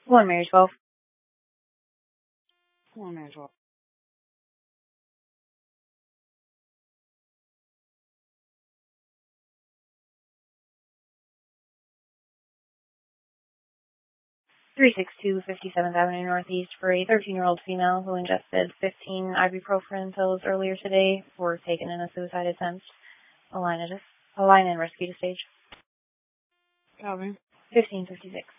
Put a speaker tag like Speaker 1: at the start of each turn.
Speaker 1: One Mary 12.
Speaker 2: One Mary 12.
Speaker 1: 362 57th Avenue Northeast for a 13-year-old female who ingested 15 ibuprofen pills earlier today were taken in a suicide attempt. A line in rescue to stage.
Speaker 2: Copy.
Speaker 1: 1556.